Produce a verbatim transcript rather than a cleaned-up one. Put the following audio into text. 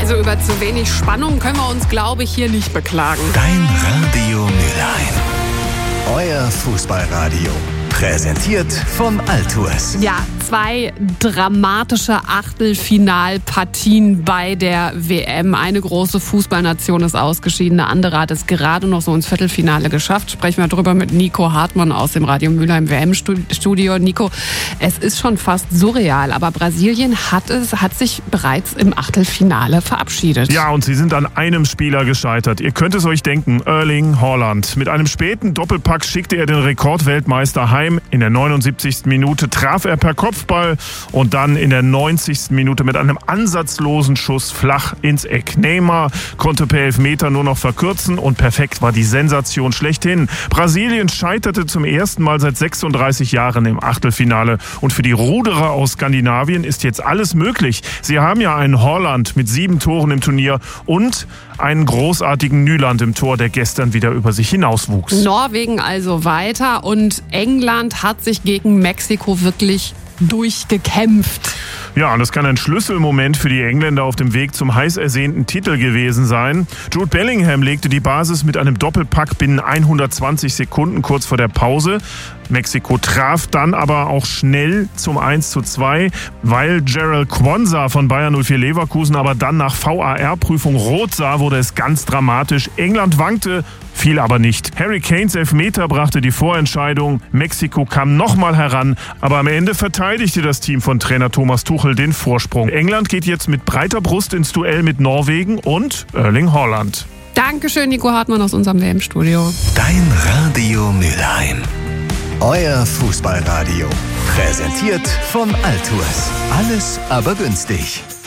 Also über zu wenig Spannung können wir uns, glaube ich, hier nicht beklagen. Dein Radio Mülheim. Euer Fußballradio. Präsentiert von Altours. Ja, zwei dramatische Achtelfinalpartien bei der W M. Eine große Fußballnation ist ausgeschieden, eine andere hat es gerade noch so ins Viertelfinale geschafft. Sprechen wir drüber mit Nico Hartmann aus dem Radio Mülheim W M-Studio. Nico, es ist schon fast surreal, aber Brasilien hat es, hat sich bereits im Achtelfinale verabschiedet. Ja, und sie sind an einem Spieler gescheitert. Ihr könnt es euch denken, Erling Haaland. Mit einem späten Doppelpack schickte er den Rekordweltmeister heim. In der neunundsiebzigsten Minute traf er per Kopfball und dann in der neunzigsten Minute mit einem ansatzlosen Schuss flach ins Eck. Neymar konnte per Elfmeter nur noch verkürzen und perfekt war die Sensation schlechthin. Brasilien scheiterte zum ersten Mal seit sechsunddreißig Jahren im Achtelfinale und für die Ruderer aus Skandinavien ist jetzt alles möglich. Sie haben ja einen Haaland mit sieben Toren im Turnier und einen großartigen Nyland im Tor, der gestern wieder über sich hinauswuchs. Norwegen also weiter und England hat sich gegen Mexiko wirklich durchgekämpft. Ja, und das kann ein Schlüsselmoment für die Engländer auf dem Weg zum heiß ersehnten Titel gewesen sein. Jude Bellingham legte die Basis mit einem Doppelpack binnen hundertzwanzig Sekunden kurz vor der Pause. Mexiko traf dann aber auch schnell zum eins zu zwei, weil Gerald Quansah von Bayer null vier Leverkusen aber dann nach V A R-Prüfung rot sah, wurde es ganz dramatisch. England wankte, fiel aber nicht. Harry Kanes Elfmeter brachte die Vorentscheidung. Mexiko kam nochmal heran, aber am Ende verteidigte das Team von Trainer Thomas Tuchel den Vorsprung. England geht jetzt mit breiter Brust ins Duell mit Norwegen und Erling Haaland. Dankeschön, Nico Hartmann aus unserem W M-Studio. Dein Radio Mülheim. Euer Fußballradio. Präsentiert von Altours. Alles aber günstig.